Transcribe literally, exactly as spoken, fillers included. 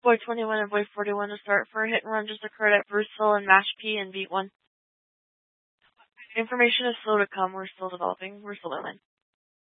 Boy twenty-one and Boy forty-one to start for a hit and run just occurred at Bruceville and Mash P and beat one. Information is slow to come. We're still developing. We're still learning.